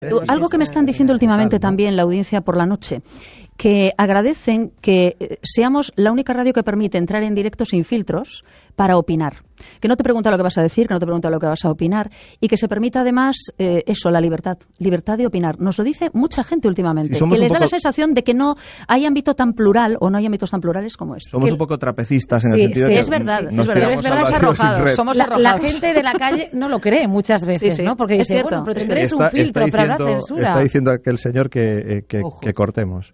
Algo que me están diciendo últimamente también la audiencia por la noche, que agradecen que seamos la única radio que permite entrar en directo sin filtros para opinar. Que no te pregunta lo que vas a decir, que no te pregunta lo que vas a opinar y que se permita además la libertad de opinar. Nos lo dice mucha gente últimamente, que les da la sensación de que no hay ámbito tan plural o no hay ámbitos tan plurales como este. Somos un poco trapecistas en el sentido de que es verdad, es arrojado. Somos arrojados. La gente de la calle no lo cree muchas veces, ¿no? Porque dice, bueno, pero tendréis un filtro, pero habrá censura. Está diciendo aquel señor que cortemos.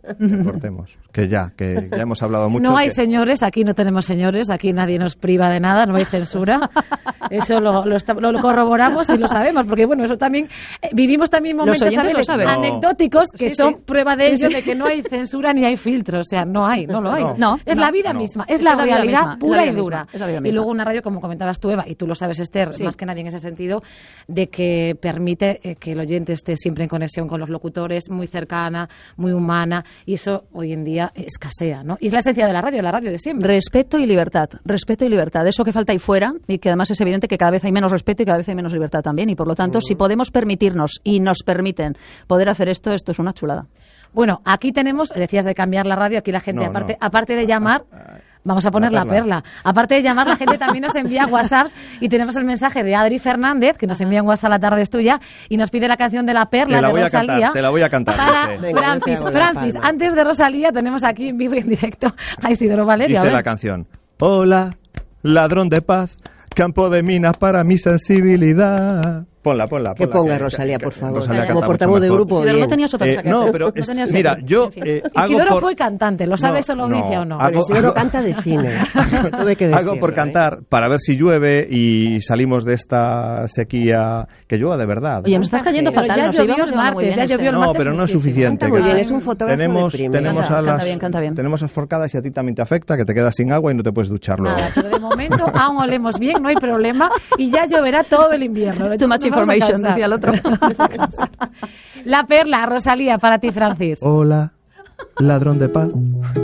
Que ya hemos hablado mucho. No hay señores, aquí no tenemos señores, aquí nadie nos priva de nada, no hay censura. Eso lo corroboramos y lo sabemos, porque bueno, eso también vivimos también momentos a veces anecdóticos que son prueba de ello, de que no hay censura ni hay filtro, o sea, no lo hay. Es la vida misma, es la realidad pura y dura. Y luego una radio, como comentabas tú, Eva, y tú lo sabes, Esther, más que nadie en ese sentido, de que permite que el oyente esté siempre en conexión con los locutores, muy cercana, muy humana, y eso hoy en día escasea, ¿no? Y es la esencia de la radio de siempre. Respeto y libertad, eso que falta ahí fuera, y que además es evidente que cada vez hay menos respeto y cada vez hay menos libertad también, y por lo tanto, si podemos permitirnos y nos permiten poder hacer esto es una chulada. Bueno, aquí tenemos, decías de cambiar la radio, aquí la gente, aparte de llamar, vamos a poner la perla. Aparte de llamar, la gente también nos envía WhatsApps y tenemos el mensaje de Adri Fernández, que nos envía un WhatsApp, la tarde es tuya, y nos pide la canción de La Perla de Rosalía. Te la voy a cantar. Para Francis, antes de Rosalía tenemos aquí en vivo y en directo a Isidoro Valerio. Dice la canción: hola, ladrón de paz, campo de minas para mi sensibilidad. Ponla. Que ponga Rosalía, por favor. Rosalía como portavoz de grupo. Si no tenías otra no, pero mira, yo Isidoro fue cantante, ¿lo sabes o lo dice o no? Pero Isidoro canta de cine. Hago por cantar para ver si llueve y salimos de esta sequía, que llueva de verdad. Oye, me estás cayendo fatal. Ya llovió el martes. No, pero no es suficiente. Muy bien, es un fotógrafo de primera. Tenemos las forcadas y a ti también te afecta, que te quedas sin agua y no te puedes duchar luego. Nada, pero de momento aún olemos bien, no hay problema, y ya lloverá todo el invierno. Too much information, decía el otro. La Perla, Rosalía, para ti, Francis. Hola, ladrón de paz.